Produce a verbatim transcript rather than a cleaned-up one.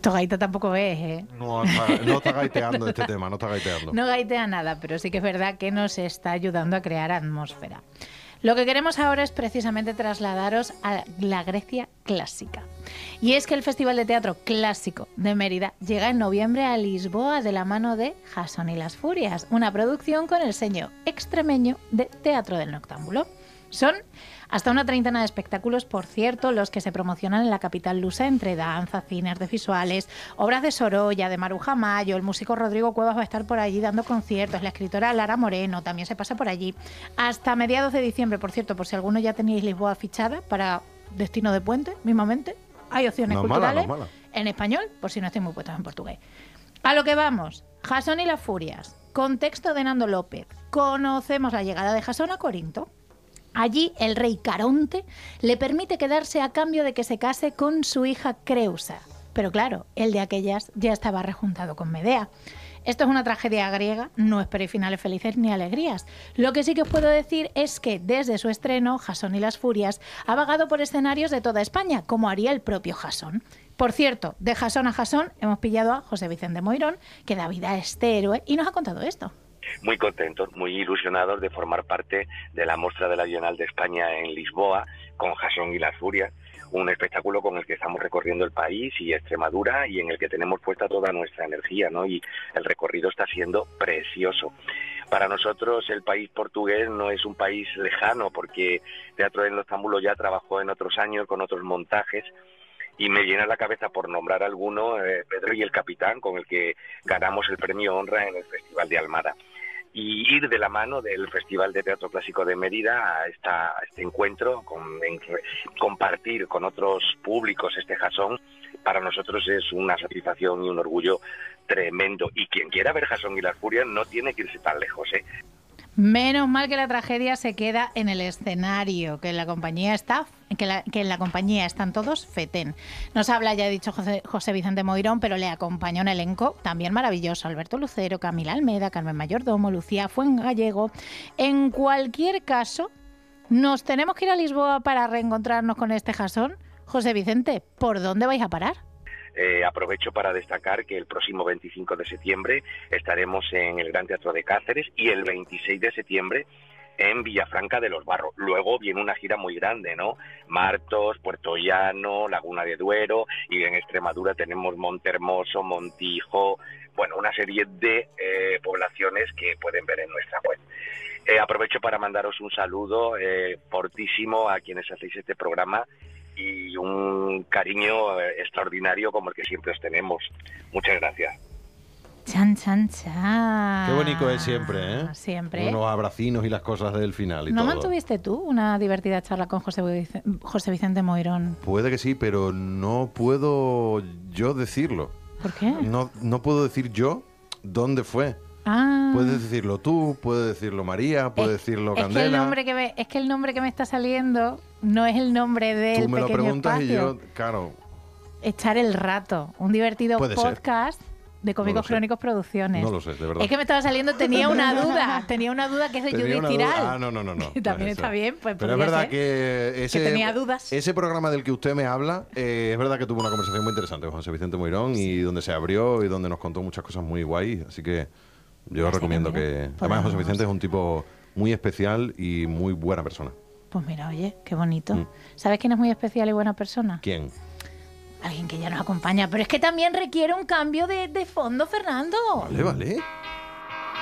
Esto gaita tampoco es, ¿eh? No está, no está gaiteando este tema, no está gaiteando. No gaitea nada, pero sí que es verdad que nos está ayudando a crear atmósfera. Lo que queremos ahora es precisamente trasladaros a la Grecia clásica. Y es que el Festival de Teatro Clásico de Mérida llega en noviembre a Lisboa de la mano de Jasón y las Furias, una producción con el sello extremeño de Teatro del Noctámbulo. Son hasta una treintena de espectáculos, por cierto, los que se promocionan en la capital lusa, entre danza, cine, artes visuales, obras de Sorolla, de Maruja Mayo. El músico Rodrigo Cuevas va a estar por allí dando conciertos, la escritora Lara Moreno también se pasa por allí. Hasta mediados de diciembre, por cierto, por si alguno ya teníais Lisboa fichada para destino de puente, mismamente, hay opciones no culturales mala, no mala. en español, por si no estoy muy puestos en portugués. A lo que vamos, Jasón y las Furias, contexto de Nando López. Conocemos la llegada de Jasón a Corinto. Allí el rey Caronte le permite quedarse a cambio de que se case con su hija Creusa. Pero claro, él de aquellas ya estaba rejuntado con Medea. Esto es una tragedia griega, no esperéis finales felices ni alegrías. Lo que sí que os puedo decir es que desde su estreno, Jasón y las Furias ha vagado por escenarios de toda España, como haría el propio Jasón. Por cierto, de Jasón a Jasón hemos pillado a José Vicente Moirón, que da vida a este héroe, y nos ha contado esto. Muy contentos, muy ilusionados de formar parte de la Mostra de la Bienal de España en Lisboa con Jasón y las Furias, un espectáculo con el que estamos recorriendo el país y Extremadura y en el que tenemos puesta toda nuestra energía, ¿no? Y el recorrido está siendo precioso. Para nosotros el país portugués no es un país lejano porque Teatro del Noctámbulo ya trabajó en otros años con otros montajes. Y me llena la cabeza por nombrar alguno, eh, Pedro y el Capitán, con el que ganamos el premio Honra en el Festival de Almada. Y ir de la mano del Festival de Teatro Clásico de Mérida a, esta, a este encuentro, con, en, compartir con otros públicos este Jasón, para nosotros es una satisfacción y un orgullo tremendo. Y quien quiera ver Jasón y las Furias no tiene que irse tan lejos, ¿eh? Menos mal que la tragedia se queda en el escenario, que en la compañía está, que, la, que en la compañía están todos fetén. Nos habla, ya he dicho, José, José Vicente Moirón, pero le acompaña un elenco también maravilloso: Alberto Lucero, Camila Almeda, Carmen Mayordomo, Lucía Fuengallego. En cualquier caso, nos tenemos que ir a Lisboa para reencontrarnos con este Jasón. José Vicente, ¿por dónde vais a parar? Eh, aprovecho para destacar que el próximo veinticinco de septiembre estaremos en el Gran Teatro de Cáceres y el veintiséis de septiembre en Villafranca de los Barros. Luego viene una gira muy grande, ¿no? Martos, Puerto Llano, Laguna de Duero, y en Extremadura tenemos Montehermoso, Montijo, bueno, una serie de eh, poblaciones que pueden ver en nuestra web. Eh, aprovecho para mandaros un saludo eh, fortísimo a quienes hacéis este programa y un cariño extraordinario como el que siempre os tenemos. Muchas gracias. Chan, chan, chan. Qué bonito es siempre, ¿eh? Siempre. Unos abracinos y las cosas del final y ¿No todo. mantuviste tú una divertida charla con José, Vic- José Vicente Moirón? Puede que sí, pero no puedo yo decirlo. ¿Por qué? No, no puedo decir yo dónde fue. Ah. Puedes decirlo tú, puedes decirlo María, puedes es, decirlo es Candela. Que el nombre que me, es que el nombre que me está saliendo no es el nombre del Tú me lo pequeño preguntas espacio. y yo, claro. Echar el rato, un divertido Puede podcast ser. de Cómicos No lo sé. Crónicos Producciones. No lo sé, de verdad. Es que me estaba saliendo, tenía una duda, tenía una duda que es de Tenía Judith una Tiral. duda. Ah, no, no, no. no. Que también Eso. está bien, pues Pero es podría verdad ser que ese, que tenía dudas. ese programa del que usted me habla, eh, es verdad que tuvo una conversación muy interesante con José Vicente Moirón, sí. Y donde se abrió y donde nos contó muchas cosas muy guay. Así que yo Así recomiendo que, mira, que... podemos- Además, José Vicente es un tipo muy especial y muy buena persona. Pues mira, oye, qué bonito. Mm. ¿Sabes quién es muy especial y buena persona? ¿Quién? Alguien que ya nos acompaña. Pero es que también requiere un cambio de, de fondo, Fernando. Vale, vale.